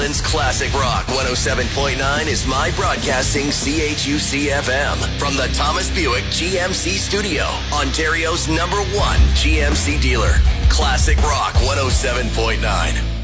Portland's Classic Rock 107.9 is My Broadcasting CHUC-FM from the Thomas Buick GMC Studio, Ontario's #1 GMC dealer. Classic Rock 107.9.